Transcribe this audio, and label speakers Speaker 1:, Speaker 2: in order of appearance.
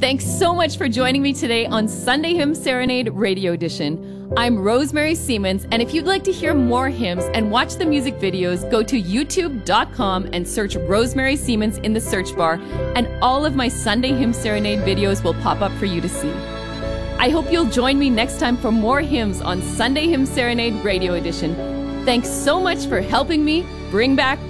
Speaker 1: Thanks so much for joining me today on Sunday Hymn Serenade Radio Edition. I'm Rosemary Siemens, and if you'd like to hear more hymns and watch the music videos, go to youtube.com and search Rosemary Siemens in the search bar, and all of my Sunday Hymn Serenade videos will pop up for you to see. I hope you'll join me next time for more hymns on Sunday Hymn Serenade Radio Edition. Thanks so much for helping me bring back